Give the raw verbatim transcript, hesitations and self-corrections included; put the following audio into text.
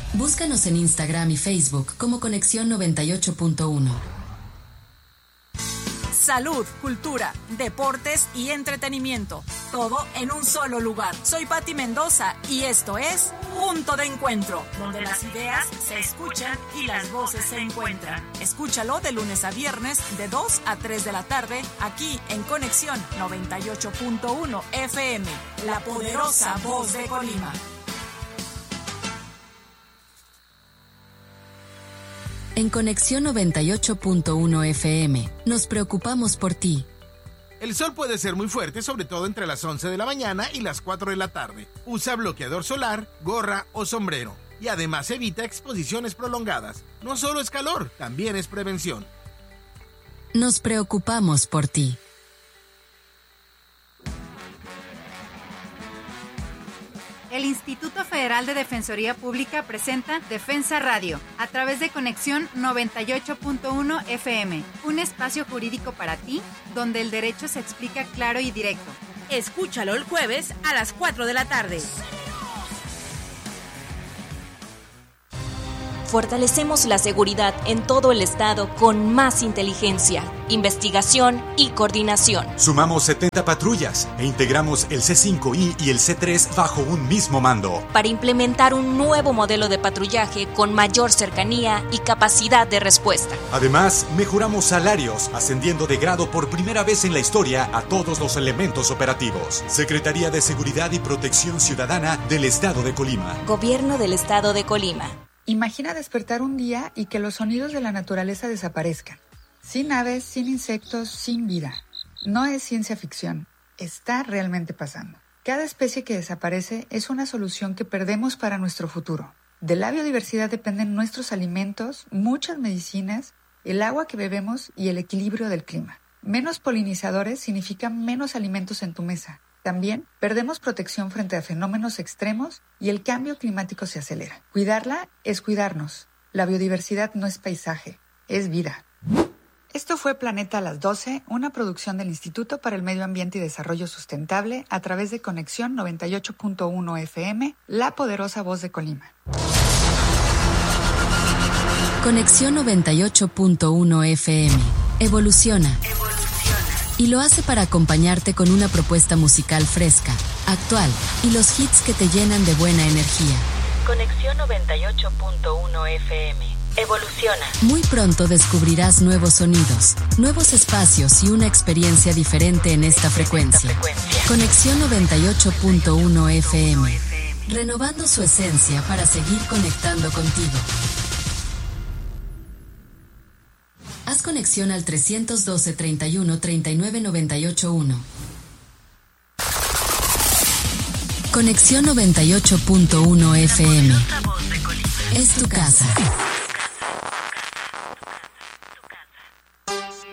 Búscanos en Instagram y Facebook como Conexión noventa y ocho punto uno. Salud, cultura, deportes y entretenimiento. Todo en un solo lugar. Soy Pati Mendoza y esto es Punto de Encuentro, donde las ideas se escuchan y las voces se encuentran. Escúchalo de lunes a viernes de dos a tres de la tarde aquí en Conexión noventa y ocho punto uno F M, la poderosa voz de Colima. En Conexión noventa y ocho punto uno F M, nos preocupamos por ti. El sol puede ser muy fuerte, sobre todo entre las once de la mañana y las cuatro de la tarde. Usa bloqueador solar, gorra o sombrero. Y además evita exposiciones prolongadas. No solo es calor, también es prevención. Nos preocupamos por ti. El Instituto Federal de Defensoría Pública presenta Defensa Radio, a través de Conexión noventa y ocho punto uno F M, un espacio jurídico para ti, donde el derecho se explica claro y directo. Escúchalo el jueves a las cuatro de la tarde. Fortalecemos la seguridad en todo el estado con más inteligencia, investigación y coordinación. Sumamos setenta patrullas e integramos el C cinco I y el C tres bajo un mismo mando. Para implementar un nuevo modelo de patrullaje con mayor cercanía y capacidad de respuesta. Además, mejoramos salarios, ascendiendo de grado por primera vez en la historia a todos los elementos operativos. Secretaría de Seguridad y Protección Ciudadana del Estado de Colima. Gobierno del Estado de Colima. Imagina despertar un día y que los sonidos de la naturaleza desaparezcan. Sin aves, sin insectos, sin vida. No es ciencia ficción, está realmente pasando. Cada especie que desaparece es una solución que perdemos para nuestro futuro. De la biodiversidad dependen nuestros alimentos, muchas medicinas, el agua que bebemos y el equilibrio del clima. Menos polinizadores significa menos alimentos en tu mesa. También perdemos protección frente a fenómenos extremos y el cambio climático se acelera. Cuidarla es cuidarnos. La biodiversidad no es paisaje, es vida. Esto fue Planeta a las doce, una producción del Instituto para el Medio Ambiente y Desarrollo Sustentable a través de Conexión noventa y ocho punto uno F M, la poderosa voz de Colima. Conexión noventa y ocho punto uno F M. Evoluciona. Y lo hace para acompañarte con una propuesta musical fresca, actual y los hits que te llenan de buena energía. Conexión noventa y ocho punto uno F M. Evoluciona. Muy pronto descubrirás nuevos sonidos, nuevos espacios y una experiencia diferente en esta frecuencia. Conexión noventa y ocho punto uno F M. Renovando su esencia para seguir conectando contigo. Haz conexión al trescientos doce, treinta y uno, treinta y nueve, noventa y ocho uno. Conexión noventa y ocho punto uno F M. Es tu casa.